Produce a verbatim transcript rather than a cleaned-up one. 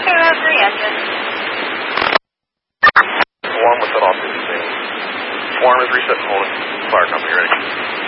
route three engine. Swarm with set off to the scene. Swarm is reset and holding. Fire company ready.